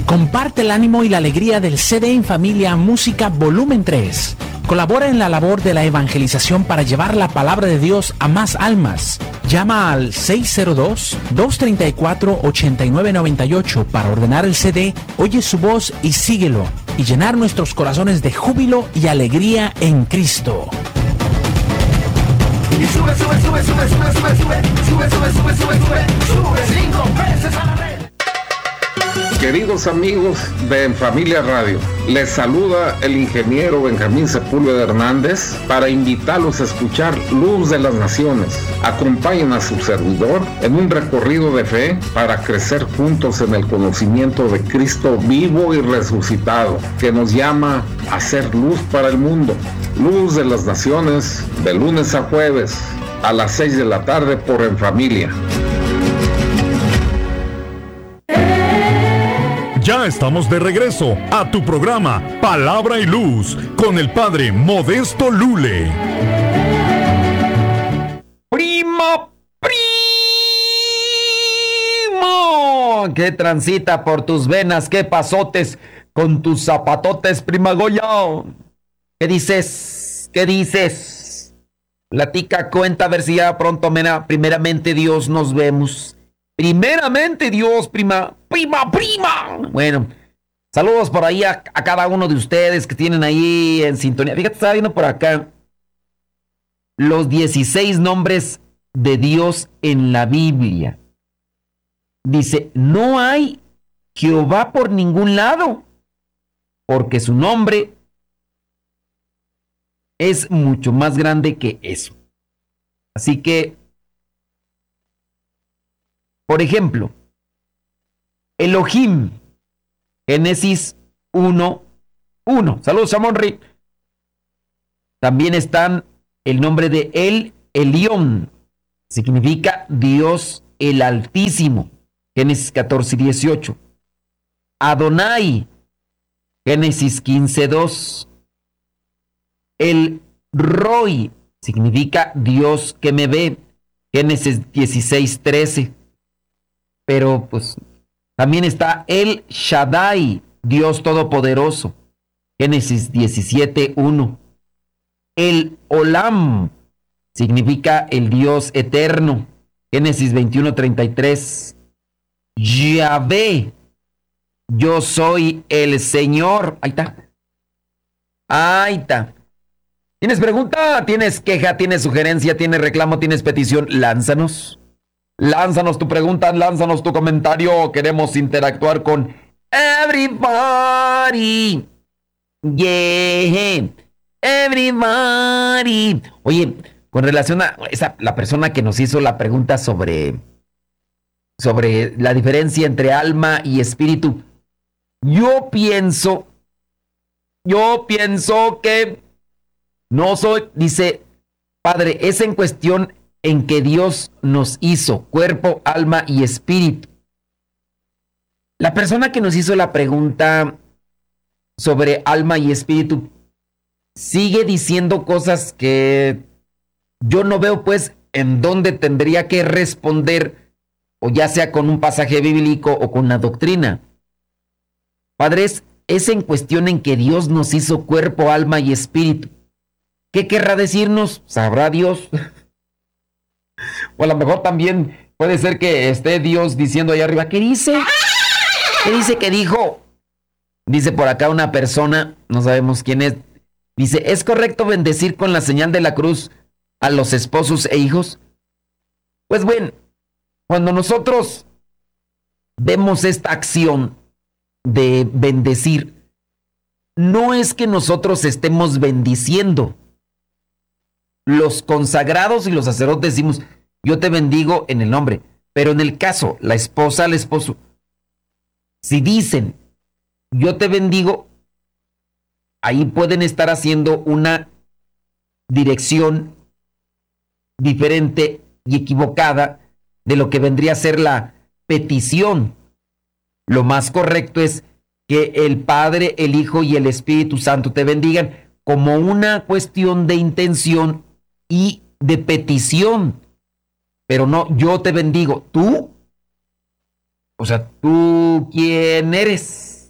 Comparte el ánimo y la alegría del CD En Familia Música Volumen 3. Colabora en la labor de la evangelización para llevar la palabra de Dios a más almas. Llama al 602-234-8998 para ordenar el CD, oye su voz y síguelo, y llenar nuestros corazones de júbilo y alegría en Cristo. Y sube, sube, sube, sube, sube, sube, sube, sube, sube, sube, sube, sube, sube 5 veces a la red. Queridos amigos de En Familia Radio, les saluda el ingeniero Benjamín Sepúlveda Hernández para invitarlos a escuchar Luz de las Naciones. Acompañen a su servidor en un recorrido de fe para crecer juntos en el conocimiento de Cristo vivo y resucitado, que nos llama a ser luz para el mundo. Luz de las Naciones, de lunes a jueves, a las 6 de la tarde por En Familia. Ya estamos de regreso a tu programa Palabra y Luz con el padre Modesto Lule. ¡Primo! ¿Qué transita por tus venas? ¿Qué pasotes con tus zapatotes, prima Goya? ¿Qué dices? ¿Qué dices? Platica, cuenta, a ver si ya pronto, mena. Primeramente Dios, nos vemos. Primeramente Dios, prima. Bueno, saludos por ahí a cada uno de ustedes que tienen ahí en sintonía. Fíjate, estaba viendo por acá los 16 nombres de Dios en la Biblia. Dice, no hay Jehová por ningún lado, porque su nombre es mucho más grande que eso. Así que, por ejemplo, Elohim, Génesis 1:1. Saludos, Samonri. También están el nombre de El Elión, significa Dios el Altísimo, Génesis 14:18. Adonai, Génesis 15:2. El Roi, significa Dios que me ve, Génesis 16:13. Pero pues también está El Shaddai, Dios Todopoderoso, Génesis 17:1. El Olam significa el Dios eterno, Génesis 21:33. Yahvé, yo soy el Señor. Ahí está. ¿Tienes pregunta? ¿Tienes queja? ¿Tienes sugerencia? ¿Tienes reclamo? ¿Tienes petición? Lánzanos tu pregunta, lánzanos tu comentario. Queremos interactuar con everybody. Yeah, everybody. Oye, con relación a la persona que nos hizo la pregunta sobre la diferencia entre alma y espíritu, yo pienso que no soy, dice, padre, es en cuestión en que Dios nos hizo cuerpo, alma y espíritu. La persona que nos hizo la pregunta sobre alma y espíritu sigue diciendo cosas que yo no veo pues en dónde tendría que responder, o ya sea con un pasaje bíblico o con la doctrina. Padres, es en cuestión en que Dios nos hizo cuerpo, alma y espíritu. ¿Qué querrá decirnos? ¿Sabrá Dios? O a lo mejor también puede ser que esté Dios diciendo allá arriba, ¿qué dice? ¿Qué dice que dijo? Dice por acá una persona, no sabemos quién es, dice, ¿es correcto bendecir con la señal de la cruz a los esposos e hijos? Pues bueno, cuando nosotros vemos esta acción de bendecir, no es que nosotros estemos bendiciendo. Los consagrados y los sacerdotes decimos, yo te bendigo en el nombre. Pero en el caso, la esposa al esposo, si dicen, yo te bendigo, ahí pueden estar haciendo una dirección diferente y equivocada de lo que vendría a ser la petición. Lo más correcto es que el Padre, el Hijo y el Espíritu Santo te bendigan como una cuestión de intención y de petición. Pero no, yo te bendigo. ¿Tú? O sea, ¿tú quién eres?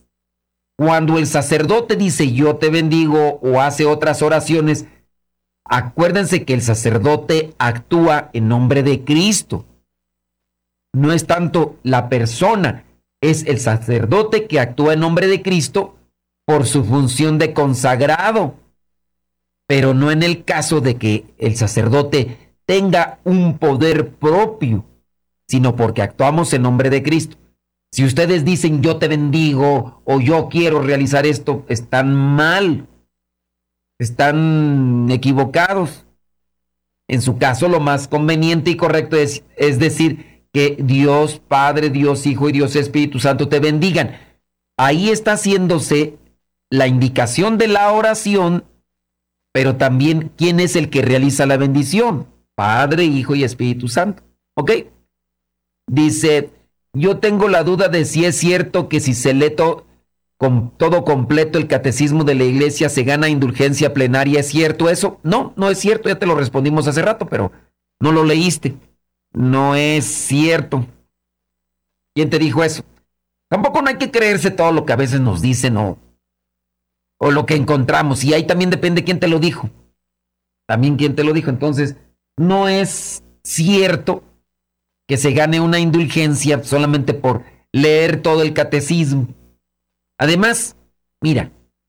Cuando el sacerdote dice yo te bendigo o hace otras oraciones, acuérdense que el sacerdote actúa en nombre de Cristo. No es tanto la persona, es el sacerdote que actúa en nombre de Cristo por su función de consagrado. Pero no en el caso de que el sacerdote tenga un poder propio, sino porque actuamos en nombre de Cristo. Si ustedes dicen yo te bendigo o yo quiero realizar esto, están mal, están equivocados. En su caso, lo más conveniente y correcto es decir que Dios Padre, Dios Hijo y Dios Espíritu Santo te bendigan. Ahí está haciéndose la indicación de la oración, pero también quién es el que realiza la bendición, Padre, Hijo y Espíritu Santo. ¿Ok? Dice, yo tengo la duda de si es cierto que si se lee con todo completo el catecismo de la iglesia se gana indulgencia plenaria. ¿Es cierto eso? No, no es cierto, ya te lo respondimos hace rato, pero no lo leíste. No es cierto. ¿Quién te dijo eso? Tampoco no hay que creerse todo lo que a veces nos dicen o lo que encontramos. Y ahí también depende quién te lo dijo. También quién te lo dijo. Entonces, no es cierto que se gane una indulgencia solamente por leer todo el catecismo. Además, mira,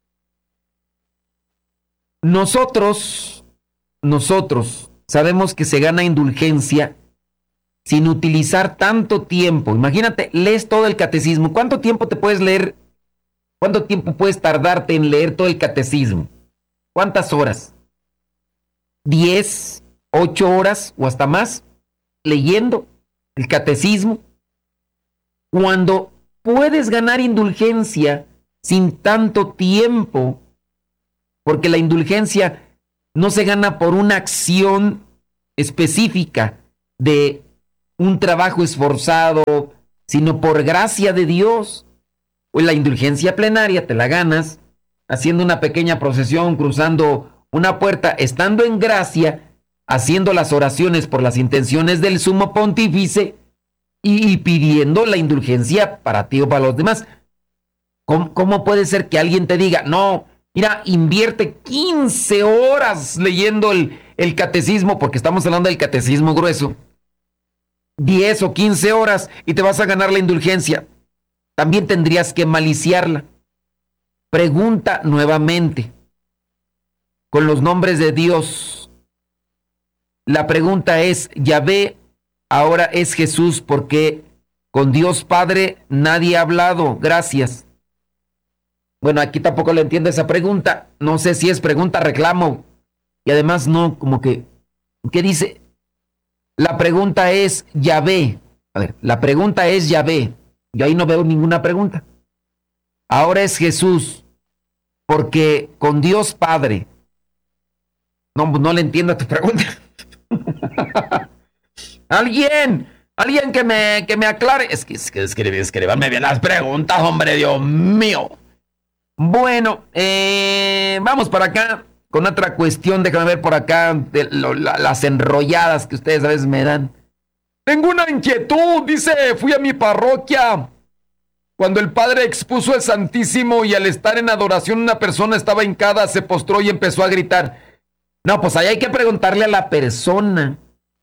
nosotros sabemos que se gana indulgencia sin utilizar tanto tiempo. Imagínate, lees todo el catecismo. ¿Cuánto tiempo te puedes leer? ¿Cuánto tiempo puedes tardarte en leer todo el catecismo? ¿Cuántas horas? ¿10, 8 horas o hasta más leyendo el catecismo? Cuando puedes ganar indulgencia sin tanto tiempo, porque la indulgencia no se gana por una acción específica de un trabajo esforzado, sino por gracia de Dios. Pues la indulgencia plenaria te la ganas haciendo una pequeña procesión, cruzando una puerta, estando en gracia, haciendo las oraciones por las intenciones del sumo pontífice y pidiendo la indulgencia para ti o para los demás. ¿Cómo puede ser que alguien te diga, no, mira, invierte 15 horas leyendo el catecismo, porque estamos hablando del catecismo grueso, 10 o 15 horas y te vas a ganar la indulgencia? También tendrías que maliciarla. Pregunta nuevamente, con los nombres de Dios. La pregunta es, Yahvé ahora es Jesús, porque con Dios Padre nadie ha hablado. Gracias. Bueno, aquí tampoco le entiendo esa pregunta. No sé si es pregunta, reclamo. Y además no, como que, ¿qué dice? La pregunta es Yahvé. A ver, la pregunta es Yahvé. Yo ahí no veo ninguna pregunta. Ahora es Jesús, porque con Dios Padre. No le entiendo a tu pregunta. Alguien que me aclare. Es que escribanme bien las preguntas, hombre, Dios mío. Bueno, vamos para acá con otra cuestión. Déjame ver por acá las enrolladas que ustedes a veces me dan. Tengo una inquietud, dice, fui a mi parroquia cuando el padre expuso el Santísimo y al estar en adoración una persona estaba hincada, se postró y empezó a gritar. No, pues ahí hay que preguntarle a la persona.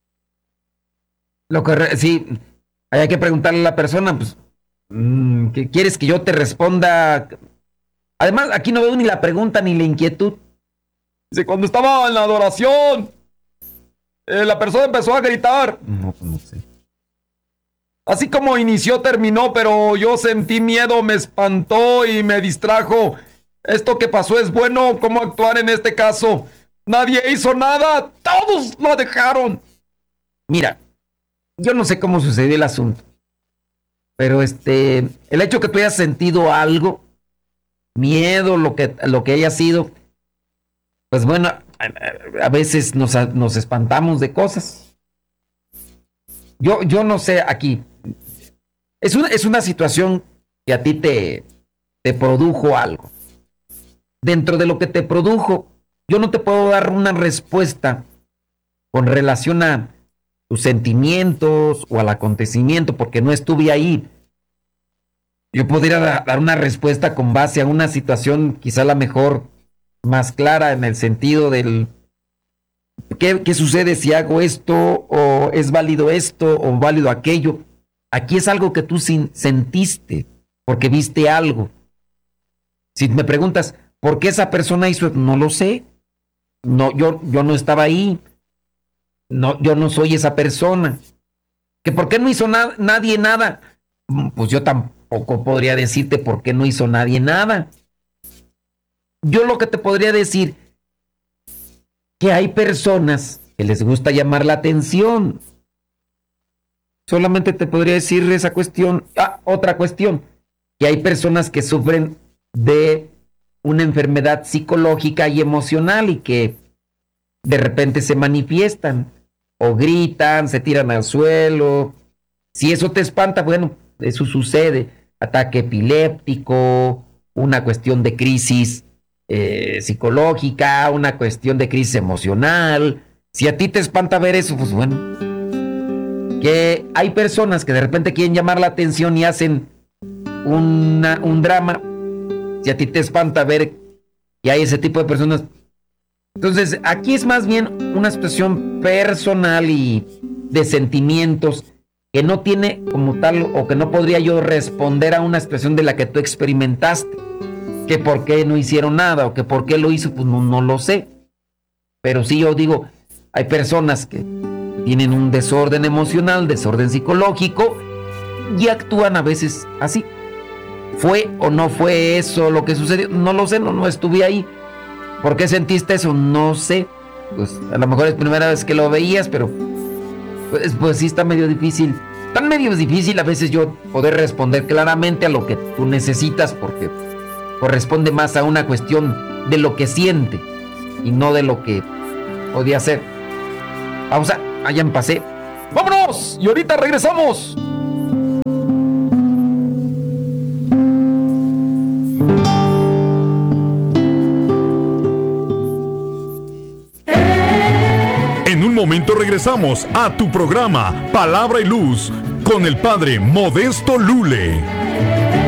Sí, ahí hay que preguntarle a la persona, pues, ¿qué quieres que yo te responda? Además, aquí no veo ni la pregunta ni la inquietud. Dice, cuando estaba en la adoración, la persona empezó a gritar. No sé. Así como inició, terminó, pero yo sentí miedo, me espantó y me distrajo. ¿Esto que pasó es bueno? ¿Cómo actuar en este caso? Nadie hizo nada, todos lo dejaron. Mira, yo no sé cómo sucedió el asunto, pero el hecho que tú hayas sentido algo, miedo, lo que haya sido, pues bueno, a veces nos espantamos de cosas. Yo no sé, aquí es una situación que a ti te produjo algo. Dentro de lo que te produjo, yo no te puedo dar una respuesta con relación a tus sentimientos o al acontecimiento, porque no estuve ahí. yo podría dar una respuesta con base a una situación quizá la mejor, más clara en el sentido del ¿qué sucede si hago esto? ¿O es válido esto? ¿O válido aquello? Aquí es algo que tú sentiste, porque viste algo. Si me preguntas, ¿por qué esa persona hizo? No lo sé. No, yo no estaba ahí. No, yo no soy esa persona. ¿Que por qué no hizo nadie nada? Pues yo tampoco podría decirte por qué no hizo nadie nada. Yo lo que te podría decir, que hay personas que les gusta llamar la atención. Solamente te podría decir esa cuestión. Otra cuestión, que hay personas que sufren de una enfermedad psicológica y emocional y que de repente se manifiestan o gritan, se tiran al suelo. Si eso te espanta, bueno, eso sucede. Ataque epiléptico, una cuestión de crisis psicológica, una cuestión de crisis emocional. Si a ti te espanta ver eso, pues bueno. Que hay personas que de repente quieren llamar la atención y hacen un drama. Si a ti te espanta ver que hay ese tipo de personas. Entonces, aquí es más bien una situación personal y de sentimientos que no tiene como tal, o que no podría yo responder a una situación de la que tú experimentaste. Que por qué no hicieron nada, o que por qué lo hizo, pues no lo sé. Pero sí yo digo, hay personas que tienen un desorden emocional, desorden psicológico, y actúan a veces así. ¿Fue o no fue eso lo que sucedió? No lo sé, no estuve ahí. ¿Por qué sentiste eso? No sé. Pues a lo mejor es primera vez que lo veías, pero pues sí está medio difícil. Tan medio difícil a veces yo poder responder claramente a lo que tú necesitas, porque corresponde más a una cuestión de lo que siente y no de lo que podía ser. Pausa, allá en pasé. ¡Vámonos! Y ahorita regresamos. En un momento regresamos a tu programa Palabra y Luz con el Padre Modesto Lule.